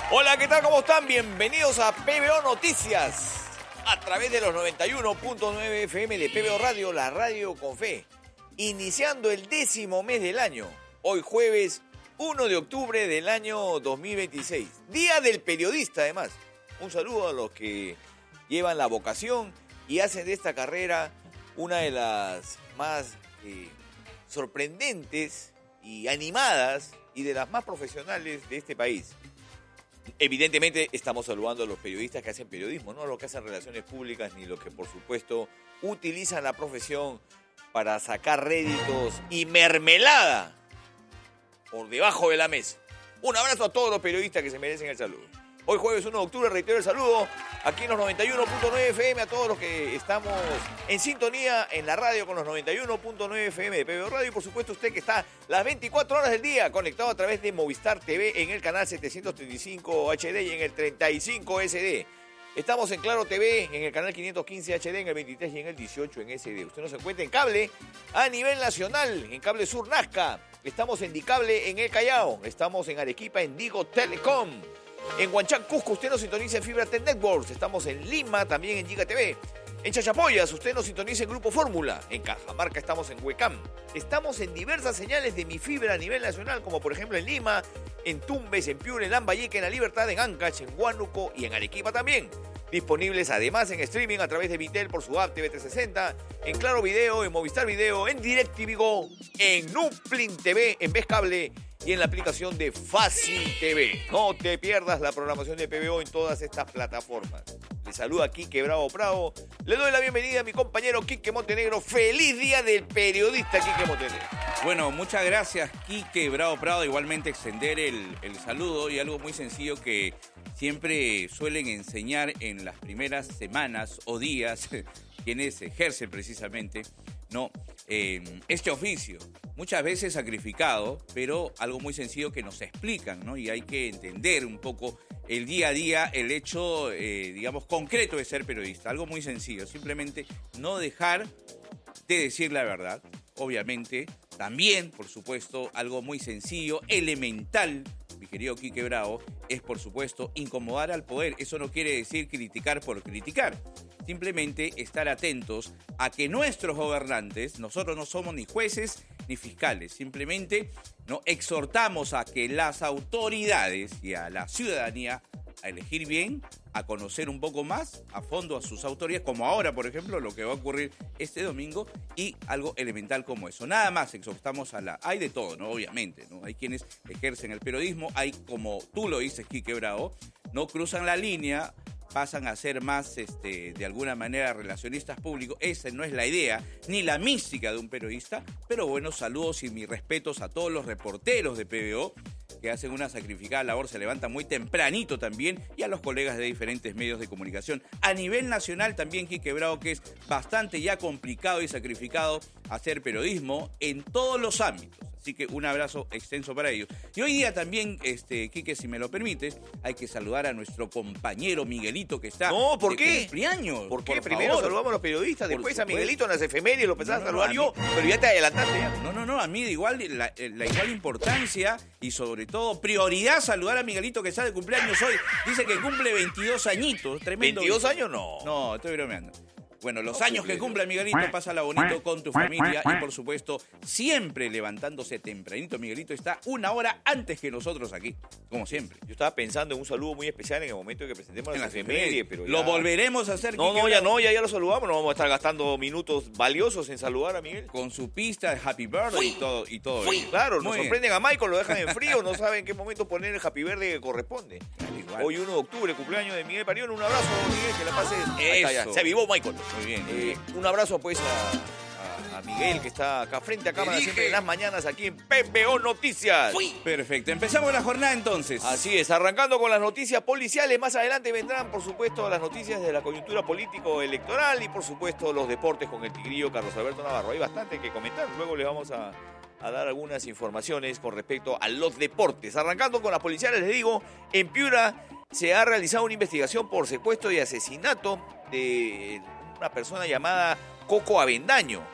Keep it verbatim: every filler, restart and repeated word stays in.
Hola, ¿qué tal? ¿Cómo están? Bienvenidos a P B O Noticias, a través de los noventa y uno punto nueve F M de P B O Radio, la radio con fe. Iniciando el décimo mes del año, hoy jueves uno de octubre del año dos mil veintiséis. Día del periodista, además. Un saludo a los que llevan la vocación y hacen de esta carrera una de las más eh, sorprendentes y animadas y de las más profesionales de este país. Evidentemente estamos saludando a los periodistas que hacen periodismo, no a los que hacen relaciones públicas ni los que, por supuesto, utilizan la profesión para sacar réditos y mermelada por debajo de la mesa. Un abrazo a todos los periodistas que se merecen el saludo. Hoy jueves uno de octubre reitero el saludo aquí en los noventa y uno punto nueve F M a todos los que estamos en sintonía en la radio con los noventa y uno punto nueve F M de P B O Radio y por supuesto usted que está las veinticuatro horas del día conectado a través de Movistar T V en el canal setecientos treinta y cinco H D y en el treinta y cinco S D. Estamos en Claro T V en el canal quinientos quince H D, en el veintitrés y en el dieciocho en S D. Usted nos encuentra en cable a nivel nacional, en Cable Sur Nazca. Estamos en Dicable en el Callao. Estamos en Arequipa en Digo Telecom. En Huanchán, Cusco, usted nos sintoniza en Fibra Tech Networks. Estamos en Lima, también en Giga T V. En Chachapoyas, usted nos sintoniza en Grupo Fórmula. En Cajamarca estamos en Huecam. Estamos en diversas señales de Mi Fibra a nivel nacional, como por ejemplo en Lima, en Tumbes, en Piura, en Lambayeque, en La Libertad, en Ancash, en Huánuco y en Arequipa también. Disponibles además en streaming a través de Vitel por su app T V trescientos sesenta, en Claro Video, en Movistar Video, en DirecTV Go, en Nuplin T V, en Vez Cable y en la aplicación de Fácil T V. No te pierdas la programación de P B O en todas estas plataformas. Le saluda Quique Bravo Prado. Le doy la bienvenida a mi compañero Quique Montenegro. ¡Feliz Día del Periodista, Quique Montenegro! Bueno, muchas gracias, Quique Bravo Prado. Igualmente extender el, el saludo y algo muy sencillo que siempre suelen enseñar en las primeras semanas o días quienes ejercen precisamente no eh, este oficio. Muchas veces sacrificado, pero algo muy sencillo que nos explican, ¿no? Y hay que entender un poco el día a día, el hecho, eh, digamos, concreto de ser periodista. Algo muy sencillo, simplemente no dejar de decir la verdad. Obviamente, también, por supuesto, algo muy sencillo, elemental, mi querido Quique Bravo, es, por supuesto, incomodar al poder. Eso no quiere decir criticar por criticar. Simplemente estar atentos a que nuestros gobernantes, nosotros no somos ni jueces ni fiscales, simplemente no exhortamos a que las autoridades y a la ciudadanía a elegir bien, a conocer un poco más a fondo a sus autoridades, como ahora, por ejemplo, lo que va a ocurrir este domingo, y algo elemental como eso. Nada más exhortamos a la... Hay de todo, ¿no? Obviamente, ¿no? Hay quienes ejercen el periodismo, hay, como tú lo dices, Quique Bravo, no cruzan la línea, pasan a ser más, este, de alguna manera, relacionistas públicos. Esa no es la idea, ni la mística de un periodista, pero bueno, saludos y mis respetos a todos los reporteros de P B O, que hacen una sacrificada labor, se levantan muy tempranito también, y a los colegas de diferentes medios de comunicación. A nivel nacional también, Quique Bravo, que es bastante ya complicado y sacrificado hacer periodismo en todos los ámbitos. Así que un abrazo extenso para ellos. Y hoy día también, este, Quique, si me lo permites, hay que saludar a nuestro compañero Miguelito, que está No, ¿por de qué? cumpleaños. ¿Por qué? Por Primero favor. saludamos a los periodistas, Por después a supuesto. Miguelito en las efemérides, lo pensaba No, no, saludar no, yo, a mí- pero ya te adelantaste ya. No, no, no, a mí de igual, la, la igual importancia y sobre todo prioridad saludar a Miguelito, que está de cumpleaños hoy. Dice que cumple veintidós añitos, tremendo. ¿veintidós años? No. No, estoy bromeando. Bueno, los No, años que Miguelito. cumple Miguelito, pásala bonito con tu familia y, por supuesto, siempre levantándose tempranito. Miguelito está una hora antes que nosotros aquí, como siempre. Yo estaba pensando en un saludo muy especial en el momento en que presentemos En las las efemérides, pero ya... Lo volveremos a hacer. No, Quique no, ya Bravo, no, ya, ya lo saludamos, no vamos a estar gastando minutos valiosos en saludar a Miguel. Con su pista de Happy Birthday y todo. Y todo eso. Claro, nos Muy bien. sorprenden a Michael, lo dejan en frío, no saben en qué momento poner el Happy Verde que corresponde. Igual. Hoy uno de octubre, cumpleaños de Miguel Parión, un abrazo, Miguel, que la pases. Ahí está, ya. Eso. Se avivó Michael. Muy bien. Eh, un abrazo pues a, a, a Miguel, que está acá frente a cámara dije. siempre en las mañanas aquí en P B O Noticias. Perfecto. Empezamos la jornada entonces. Así es, arrancando con las noticias policiales, más adelante vendrán por supuesto las noticias de la coyuntura político-electoral y por supuesto los deportes con el tigrillo Carlos Alberto Navarro. Hay bastante que comentar, luego les vamos a, a dar algunas informaciones con respecto a los deportes. Arrancando con las policiales, les digo, en Piura se ha realizado una investigación por secuestro y asesinato de una persona llamada Coco Avendaño.